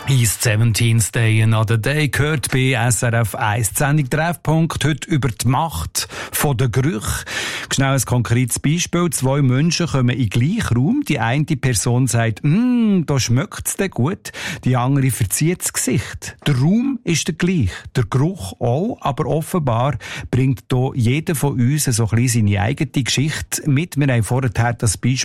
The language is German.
His 17th Day Another Day gehört bei SRF 1 die Sendung Treffpunkt heute über die Macht der Gerüche. Schnell ein konkretes Beispiel. 2 Menschen kommen in den gleichen Raum. Die eine Person sagt, da schmeckt es denn gut. Die andere verzieht das Gesicht. Der Raum ist der gleich, der Geruch auch, aber offenbar bringt hier jeder von uns so ein bisschen seine eigene Geschichte mit. Wir haben vorher das Beispiel